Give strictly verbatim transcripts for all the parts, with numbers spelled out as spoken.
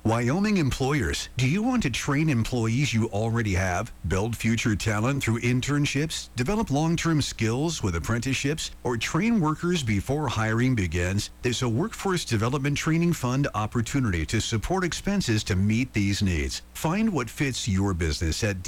Wyoming employers, do you want to train employees you already have, build future talent through internships, develop long-term skills with apprenticeships, or train workers before hiring begins? There's a Workforce Development Training Fund opportunity to support expenses to meet these needs. Find what fits your business at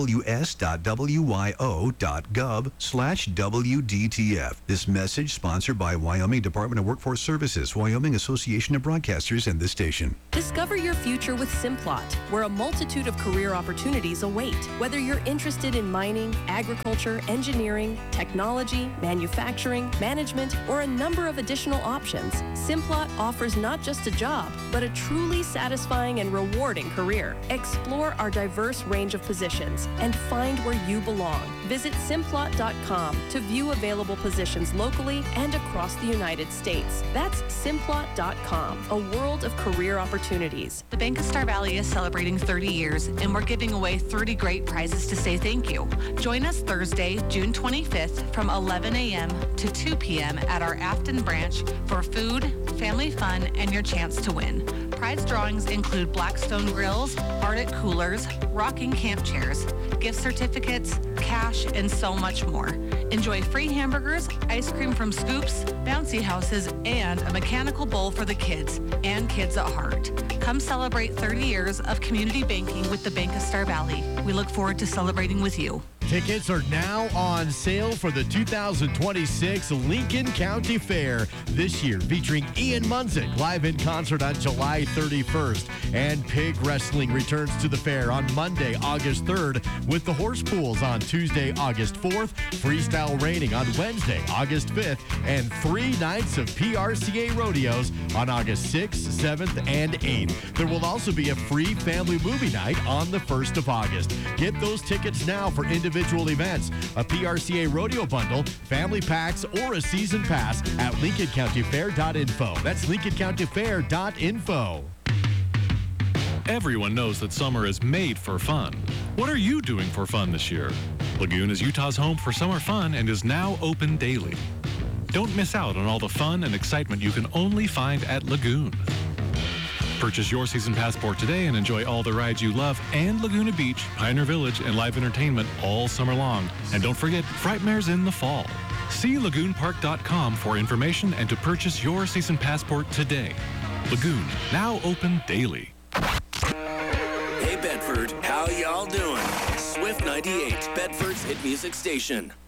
dws.wyo.gov slash WDTF. This message sponsored by Wyoming Department of Workforce Services, Wyoming Association of Broadcasters, and this station. Discover your future with Simplot, where a multitude of career opportunities await. Whether you're interested in mining, agriculture, engineering, technology, manufacturing, management, or a number of additional options, Simplot offers not just a job, but a truly satisfying and rewarding career. Explore our diverse range of positions and find where you belong. Visit simplot dot com to view available positions locally and across the United States. That's simplot dot com, a world of career opportunities. The Bank of Star Valley is celebrating thirty years, and we're giving away thirty great prizes to say thank you. Join us Thursday, June twenty-fifth from eleven a.m. to two p.m. at our Afton branch for food, family fun, and your chance to win. Prize drawings include Blackstone grills, Arctic coolers, rocking camp chairs, gift certificates, cash, and so much more. Enjoy free hamburgers, ice cream from Scoops, bouncy houses, and a mechanical bowl for the kids and kids at heart. Come celebrate thirty years of community banking with the Bank of Star Valley. We look forward to celebrating with you. Tickets are now on sale for the two thousand twenty-six Lincoln County Fair this year, featuring Ian Munzik live in concert on July thirty-first. And Pig Wrestling returns to the fair on Monday, August third, with the Horse Pools on Tuesday, August fourth, Freestyle Raining on Wednesday, August fifth, and three nights of P R C A rodeos on August sixth, seventh, and eighth. There will also be a free family movie night on the first of August. Get those tickets now for individual events, a P R C A rodeo bundle, family packs, or a season pass at lincoln county fair dot info. That's lincoln county fair dot info. Everyone knows that summer is made for fun. What are you doing for fun this year? Lagoon is Utah's home for summer fun and is now open daily. Don't miss out on all the fun and excitement you can only find at Lagoon. Purchase your season passport today and enjoy all the rides you love and Laguna Beach, Pioneer Village, and live entertainment all summer long. And don't forget, Frightmare's in the fall. See lagoon park dot com for information and to purchase your season passport today. Lagoon, now open daily. Hey Bedford, how y'all doing? Swift ninety-eight, Bedford's hit music station.